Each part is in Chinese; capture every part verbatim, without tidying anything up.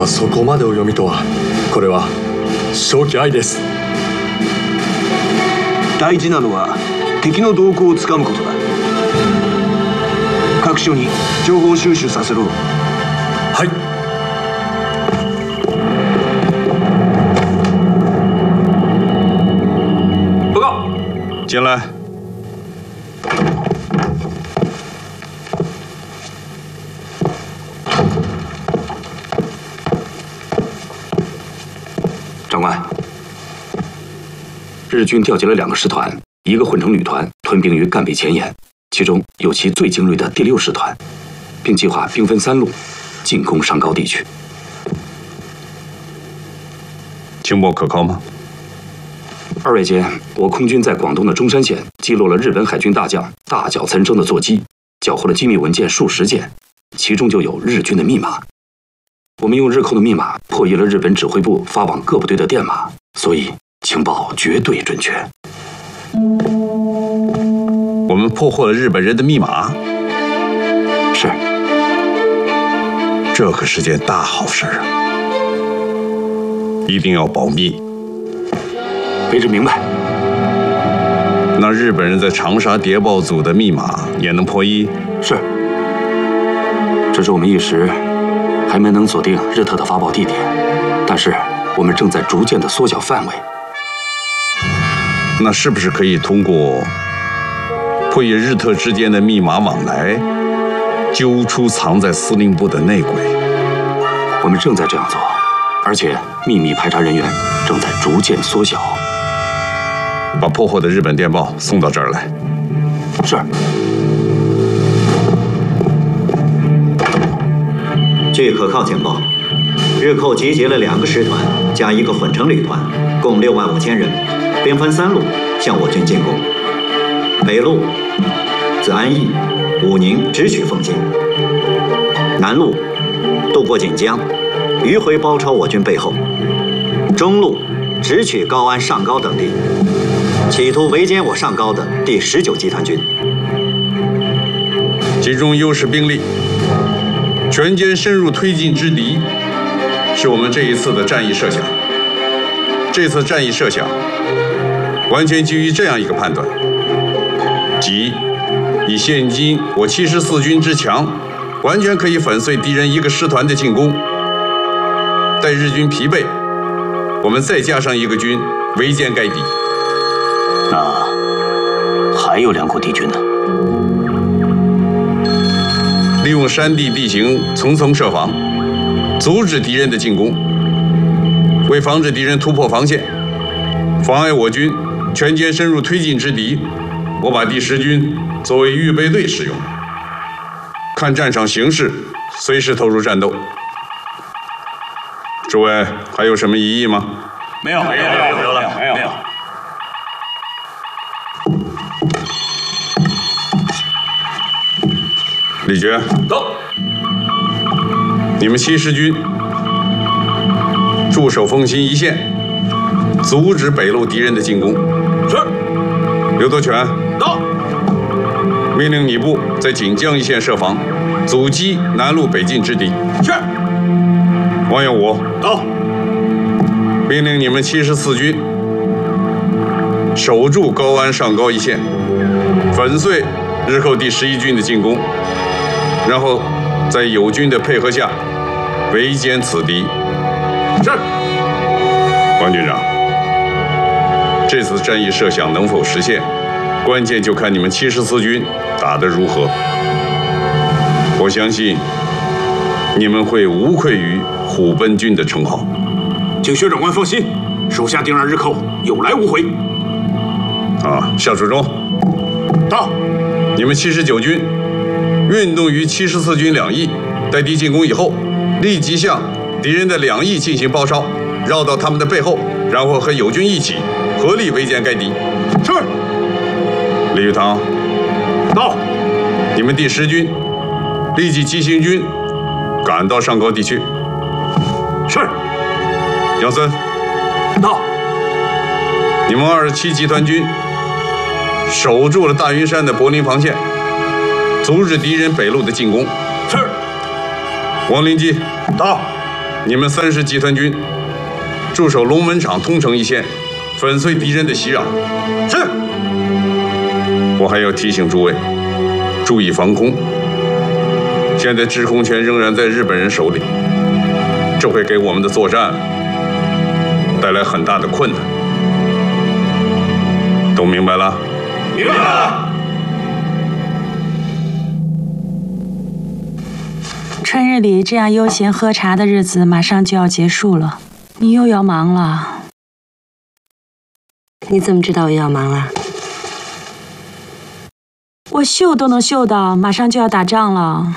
そこまでお読みとは、これは正気愛です。 大事なのは敵の動向をつかむことだ。各所に情報収集させろ。 はい。 报告。 进来。 长官，日军调集了两个师团，一个混成旅团屯兵于赣北前沿，其中有其最精锐的第六师团，并计划兵分三路进攻上高地区。 情报可靠吗？ 二月间，我空军在广东的中山县击落了日本海军大将大角岑生的座机，缴获了机密文件数十件，其中就有日军的密码。我们用日寇的密码破译了日本指挥部发往各部队的电码，所以情报绝对准确。 我们破获了日本人的密码。 是。 这可是件大好事啊！一定要保密。 卑职明白。 那日本人在长沙谍报组的密码也能破译？ 是。只是我们一时还没能锁定日特的发报地点，但是我们正在逐渐的缩小范围。 那是不是可以通过破译日特之间的密码往来，揪出藏在司令部的内鬼？ 我们正在这样做，而且秘密排查人员正在逐渐缩小。 把破获的日本电报送到这儿来。 是。 据可靠情报，日寇集结了两个师团加一个混成旅团，共六万五千人，兵分三路向我军进攻。北路自安义、武宁直取奉新；南路渡过锦江，迂回包抄我军背后；中路直取高安、上高等地，企图围歼我上高的第十九集团军。 集中优势兵力，全歼深入推进之敌，是我们这一次的战役设想。这次战役设想完全基于这样一个判断，即以现今我七十四军之强，完全可以粉碎敌人一个师团的进攻。待日军疲惫，我们再加上一个军围歼该敌。 那还有两股敌军呢？ 利用山地地形层层设防，阻止敌人的进攻。为防止敌人突破防线，妨碍我军全歼深入推进之敌，我把第十军作为预备队使用。看战场形势，随时投入战斗。诸位还有什么异议吗？ 没有，没有，没有，没有了，没有。没有李觉， 到。 你们七十军驻守奉新一线，阻止北路敌人的进攻。 是。 刘德全， 到。 命令你部在锦江一线设防，阻击南路北进之敌。 是。 王耀武， 到。 命令你们七十四军守住高安、上高一线，粉碎日寇第十一军的进攻。然后，在友军的配合下，围歼此敌。 是。 王军长，这次战役设想能否实现，关键就看你们七十四军打得如何。我相信，你们会无愧于虎贲军的称号。 请薛长官放心，手下定让日寇有来无回。 啊，夏楚中， 到。 你们七十九军运动于七十四军两翼，待敌进攻以后，立即向敌人的两翼进行包抄，绕到他们的背后，然后和友军一起合力围歼该敌。 是。 李玉堂， 到。 你们第十军立即急行军赶到上高地区。 是。 杨森， 到。 你们二十七集团军守住了大云山的柏林防线，阻止敌人北路的进攻。 是。 王灵基， 到。 你们三十集团军驻守龙门场通城一线，粉碎敌人的袭扰。 是。 我还要提醒诸位，注意防空。现在制空权仍然在日本人手里，这会给我们的作战带来很大的困难。都明白了？ 明白了。 春日里这样悠闲喝茶的日子马上就要结束了，你又要忙了。 你怎么知道我要忙了？ 我嗅都能嗅到，马上就要打仗了。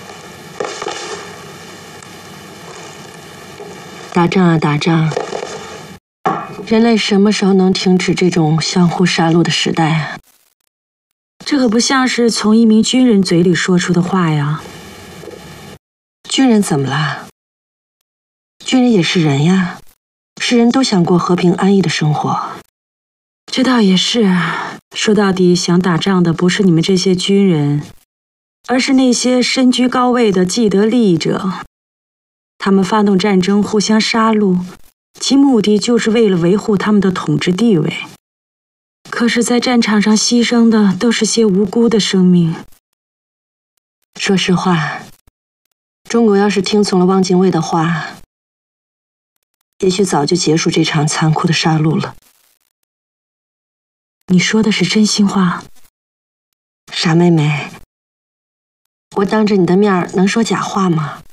打仗啊打仗！人类什么时候能停止这种相互杀戮的时代啊？ 这可不像是从一名军人嘴里说出的话呀。 军人怎么了？军人也是人呀，是人都想过和平安逸的生活。 这倒也是，说到底，想打仗的不是你们这些军人，而是那些身居高位的既得利益者。他们发动战争，互相杀戮，其目的就是为了维护他们的统治地位。可是，在战场上牺牲的都是些无辜的生命。 说实话，中国要是听从了汪精卫的话，也许早就结束这场残酷的杀戮了。 你说的是真心话？ 傻妹妹，我当着你的面能说假话吗？